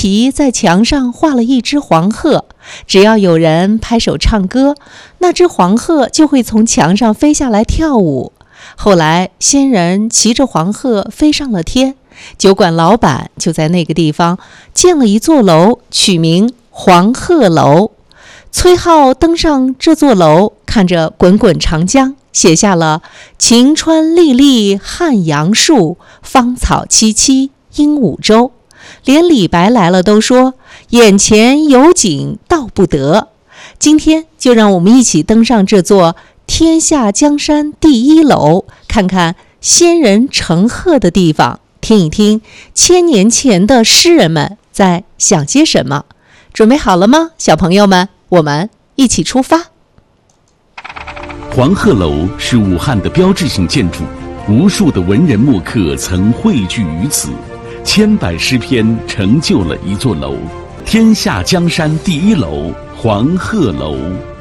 皮在墙上画了一只黄鹤，只要有人拍手唱歌，那只黄鹤就会从墙上飞下来跳舞。后来仙人骑着黄鹤飞上了天，酒馆老板就在那个地方建了一座楼，取名黄鹤楼。崔颢登上这座楼，看着滚滚长江，写下了晴川历历汉阳树，芳草萋萋鹦鹉洲。连李白来了都说眼前有景道不得。今天就让我们一起登上这座天下江山第一楼，看看仙人乘鹤的地方，听一听1000年前的诗人们在想些什么。准备好了吗，小朋友们？我们一起出发。 黄鹤楼是武汉的标志性建筑，无数的文人墨客曾汇聚于此，千百诗篇成就了一座楼，天下江山第一楼黄鹤楼。